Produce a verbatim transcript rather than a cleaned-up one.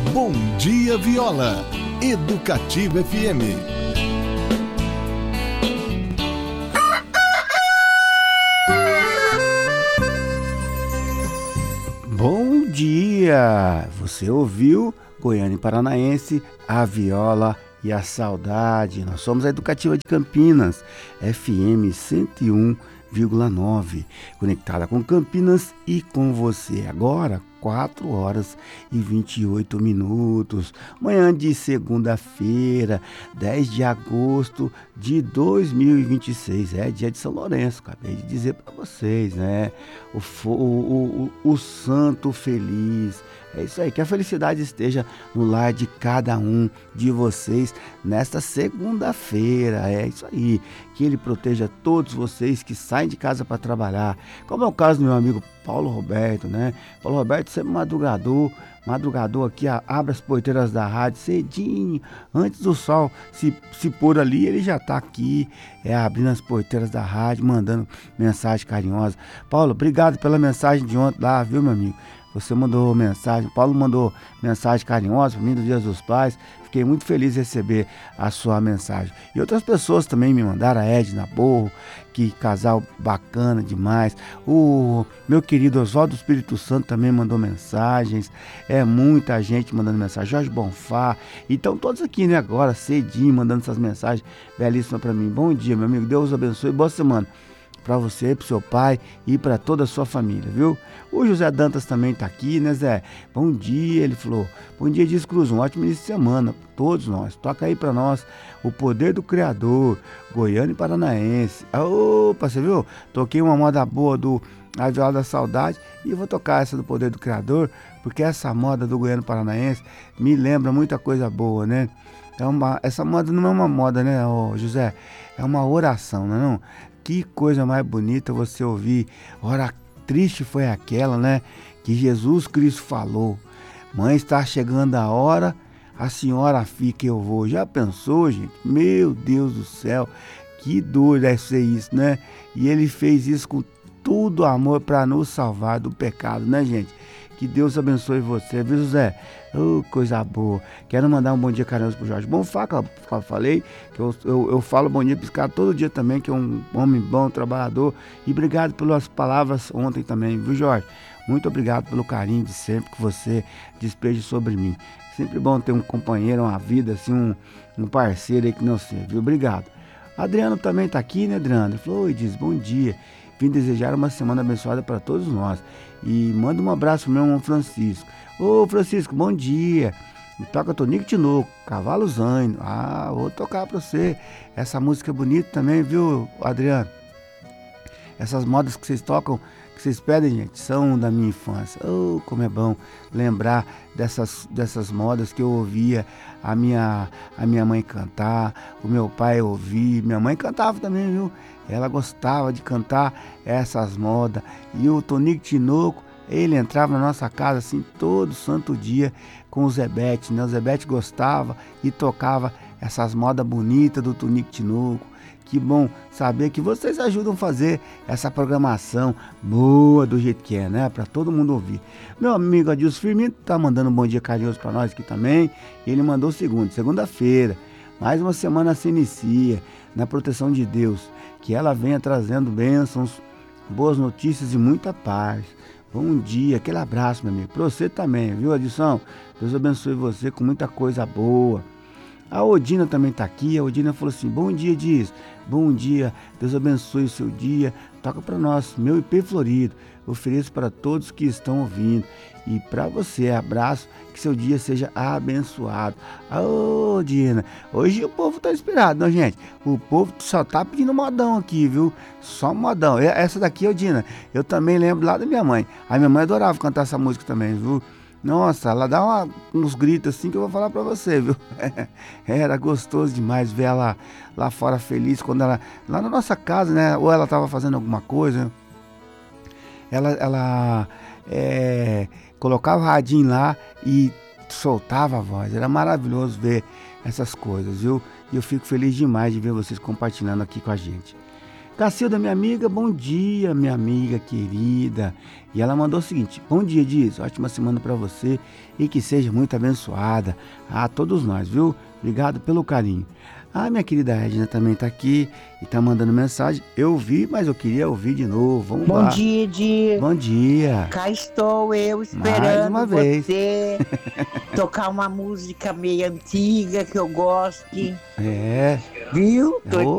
Bom Dia Viola, Educativa F M. Bom dia! Você ouviu Goiânia e Paranaense, a viola e a saudade. Nós somos a Educativa de Campinas, F M cento e um vírgula nove, conectada com Campinas e com você. Agora, quatro horas e vinte e oito minutos, manhã de segunda-feira, dez de agosto de dois mil e vinte e seis, é dia de São Lourenço, acabei de dizer para vocês, né? O, o, o, o, o santo feliz. É isso aí, que a felicidade esteja no lar de cada um de vocês nesta segunda-feira, é isso aí, que ele proteja todos vocês que saem de casa para trabalhar, como é o caso do meu amigo Paulo Roberto, né? Paulo Roberto sempre madrugador, madrugador aqui, abre as porteiras da rádio cedinho, antes do sol se, se pôr ali, ele já tá aqui, é, abrindo as porteiras da rádio, mandando mensagem carinhosa. Paulo, obrigado pela mensagem de ontem lá, viu, meu amigo? Você mandou mensagem, Paulo mandou mensagem carinhosa para mim do Dia dos Pais. Fiquei muito feliz de receber a sua mensagem. E outras pessoas também me mandaram, a Edna Borro, que casal bacana demais. O meu querido Oswaldo Espírito Santo também mandou mensagens. É muita gente mandando mensagem. Jorge Bonfá. Então todos aqui, né, agora, cedinho, mandando essas mensagens belíssimas para mim. Bom dia, meu amigo. Deus abençoe. Boa semana para você, para o seu pai e para toda a sua família, viu? O José Dantas também tá aqui, né, Zé? Bom dia, ele falou. Bom dia, Dias Cruz, um ótimo início de semana para todos nós. Toca aí para nós o poder do Criador, Goiânia e Paranaense. Opa, você viu? Toquei uma moda boa do A Viola da Saudade e vou tocar essa do poder do Criador, porque essa moda do Goiânia e Paranaense me lembra muita coisa boa, né? É uma, essa moda não é uma moda, né, ô, José? É uma oração, não é não? Que coisa mais bonita você ouvir. Hora triste foi aquela, né? Que Jesus Cristo falou: mãe, está chegando a hora, a senhora fica, eu vou. Já pensou, gente? Meu Deus do céu, que dor deve ser isso, né? E ele fez isso com todo amor para nos salvar do pecado, né, gente? Que Deus abençoe você, viu, José? Oh, coisa boa. Quero mandar um bom dia carinhoso pro Jorge Bonfá, que eu falei, que eu, eu, eu falo bom dia pra esse cara todo dia também, que é um homem bom, trabalhador. E obrigado pelas palavras ontem também, viu, Jorge? Muito obrigado pelo carinho de sempre que você despeja sobre mim. Sempre bom ter um companheiro, uma vida, assim, um, um parceiro aí que não sei, viu? Obrigado. Adriano também tá aqui, né, Adriano? Ele falou: oi, diz, bom dia. Vim desejar uma semana abençoada para todos nós. E manda um abraço pro meu irmão Francisco. Ô, Francisco, bom dia. Me toca Tonico Tinoco, Cavalo Zaino. Ah, vou tocar para você. Essa música é bonita também, viu, Adriano? Essas modas que vocês tocam, que vocês pedem, gente, são da minha infância. Oh, como é bom lembrar dessas, dessas modas que eu ouvia a minha, a minha mãe cantar, o meu pai ouvir. Minha mãe cantava também, viu? Ela gostava de cantar essas modas. E o Tonico Tinoco, ele entrava na nossa casa assim todo santo dia com o Zebete, né? O Zebete gostava e tocava essas modas bonitas do Tonico Tinoco. Que bom saber que vocês ajudam a fazer essa programação boa do jeito que é, né? Para todo mundo ouvir. Meu amigo Adilson Firmino tá mandando um bom dia carinhoso para nós aqui também. Ele mandou segundo, segunda-feira. Mais uma semana se inicia na proteção de Deus. Que ela venha trazendo bênçãos, boas notícias e muita paz. Bom dia, aquele abraço, meu amigo. Para você também, viu, Adilson? Deus abençoe você com muita coisa boa. A Odina também está aqui. A Odina falou assim: bom dia, Diz. Bom dia, Deus abençoe o seu dia. Toca para nós, meu I P Florido. Ofereço para todos que estão ouvindo. E para você, abraço, que seu dia seja abençoado. Ô, Odina, hoje o povo tá inspirado, não, gente? O povo só tá pedindo modão aqui, viu? Só modão. Essa daqui, Odina, eu também lembro lá da minha mãe. A minha mãe adorava cantar essa música também, viu? Nossa, ela dá uma, uns gritos assim que eu vou falar pra você, viu? Era gostoso demais ver ela lá fora feliz, quando ela, lá na nossa casa, né? Ou ela tava fazendo alguma coisa, ela, ela é, colocava o radinho lá e soltava a voz. Era maravilhoso ver essas coisas, viu? E eu fico feliz demais de ver vocês compartilhando aqui com a gente. Cacilda, minha amiga, bom dia, minha amiga querida. E ela mandou o seguinte: bom dia, Diz, ótima semana para você e que seja muito abençoada. A todos nós, viu? Obrigado pelo carinho. Ah, minha querida Edna também tá aqui e tá mandando mensagem. Eu vi, mas eu queria ouvir de novo. Vamos Bom lá. dia, Di. Bom dia. Cá estou eu Mais esperando uma vez. você tocar uma música meio antiga que eu goste. É. Viu? Tô Ô,